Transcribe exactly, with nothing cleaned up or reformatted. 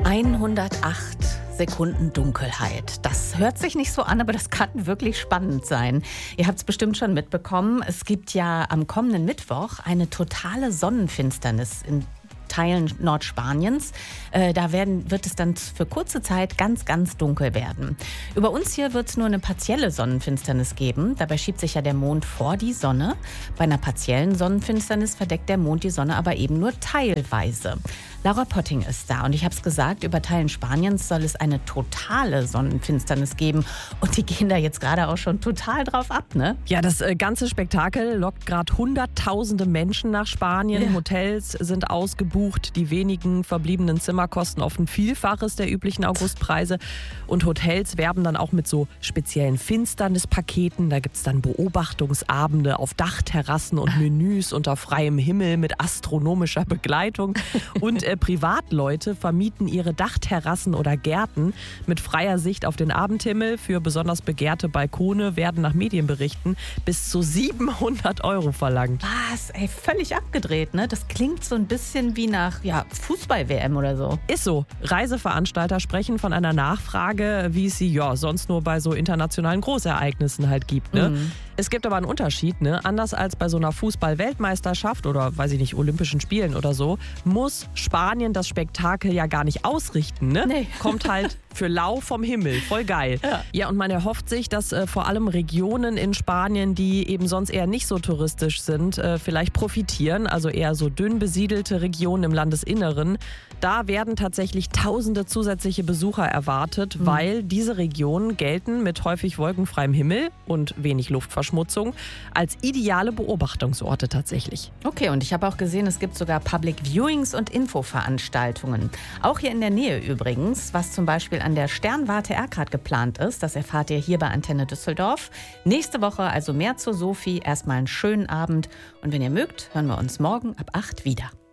hundertacht Sekunden Dunkelheit. Das hört sich nicht so an, aber das kann wirklich spannend sein. Ihr habt es bestimmt schon mitbekommen. Es gibt ja am kommenden Mittwoch eine totale Sonnenfinsternis in Teilen Nordspaniens. Äh, da werden, wird es dann für kurze Zeit ganz, ganz dunkel werden. Über uns hier wird es nur eine partielle Sonnenfinsternis geben. Dabei schiebt sich ja der Mond vor die Sonne. Bei einer partiellen Sonnenfinsternis verdeckt der Mond die Sonne aber eben nur teilweise. Laura Potting ist da und ich habe es gesagt, über Teilen Spaniens soll es eine totale Sonnenfinsternis geben. Und die gehen da jetzt gerade auch schon total drauf ab, ne? Ja, das äh, ganze Spektakel lockt gerade hunderttausende Menschen nach Spanien. Ja. Hotels sind ausgebucht. Die wenigen verbliebenen Zimmer kosten oft ein Vielfaches der üblichen Augustpreise. Und Hotels werben dann auch mit so speziellen Finsternispaketen. Da gibt es dann Beobachtungsabende auf Dachterrassen und Menüs unter freiem Himmel mit astronomischer Begleitung. Und äh, Privatleute vermieten ihre Dachterrassen oder Gärten mit freier Sicht auf den Abendhimmel. Für besonders begehrte Balkone werden nach Medienberichten bis zu siebenhundert Euro verlangt. Was? Ey, völlig abgedreht, ne? Das klingt so ein bisschen wie nach ja, Fußball-W M oder so. Ist so. Reiseveranstalter sprechen von einer Nachfrage, wie es sie ja sonst nur bei so internationalen Großereignissen halt gibt, ne? Mhm. Es gibt aber einen Unterschied, ne? Anders als bei so einer Fußball-Weltmeisterschaft oder, weiß ich nicht, Olympischen Spielen oder so, muss Spanien das Spektakel ja gar nicht ausrichten, ne? Nee. Kommt halt für lau vom Himmel. Voll geil. Ja, ja und man erhofft sich, dass äh, vor allem Regionen in Spanien, die eben sonst eher nicht so touristisch sind, äh, vielleicht profitieren. Also eher so dünn besiedelte Regionen im Landesinneren. Da werden tatsächlich tausende zusätzliche Besucher erwartet, mhm. weil diese Regionen gelten mit häufig wolkenfreiem Himmel und wenig Luftverschmutzung als ideale Beobachtungsorte tatsächlich. Okay, und ich habe auch gesehen, es gibt sogar Public Viewings und Infoveranstaltungen. Auch hier in der Nähe übrigens, was zum Beispiel an der Sternwarte Erkrath geplant ist. Das erfahrt ihr hier bei Antenne Düsseldorf. Nächste Woche also mehr zur Sophie. Erstmal einen schönen Abend. Und wenn ihr mögt, hören wir uns morgen ab acht wieder.